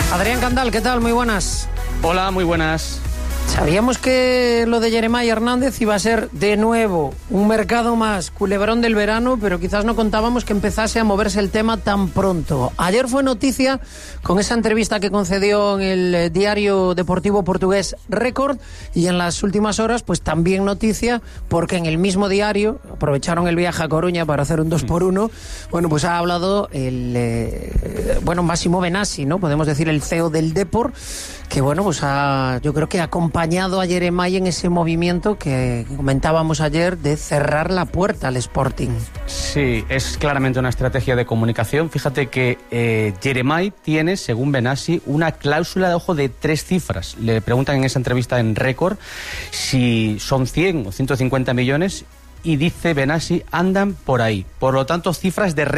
Adrián Candal, ¿qué tal? Muy buenas. Hola, muy buenas. Sabíamos que lo de Jeremiah Hernández iba a ser de nuevo un mercado más culebrón del verano, pero quizás no contábamos que empezase a moverse el tema tan pronto. Ayer fue noticia con esa entrevista que concedió en el diario deportivo portugués Record, y en las últimas horas pues también noticia porque en el mismo diario aprovecharon el viaje a Coruña para hacer un 2x1. Bueno, pues ha hablado Massimo Benassi, ¿no? Podemos decir el CEO del Depor, que bueno, pues yo creo que ha acompañado a Jeremiah en ese movimiento que comentábamos ayer de cerrar la puerta al Sporting. Sí, es claramente una estrategia de comunicación. Fíjate que Jeremiah tiene, según Benassi, una cláusula de ojo de 3 cifras. Le preguntan en esa entrevista en Record si son 100 o 150 millones y dice Benassi, andan por ahí. Por lo tanto, cifras de